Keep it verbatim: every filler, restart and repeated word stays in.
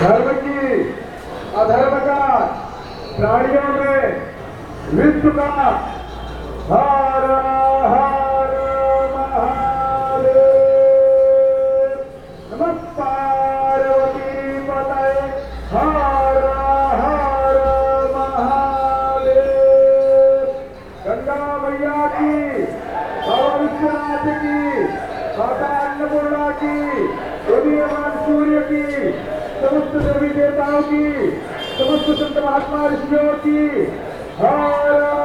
धर्म की अधर्म का प्राणियों में विश्व का हर हर महादेव। नमः पार्वती पतये हर हर महादेव। गंगा मैया की, बाबा विश्वनाथ की, माता अन्नपूर्णा की, उदीयमान सूर्य की, समस्त देवी देवताओं की, समस्त संत महात्मा ऋषियों की हर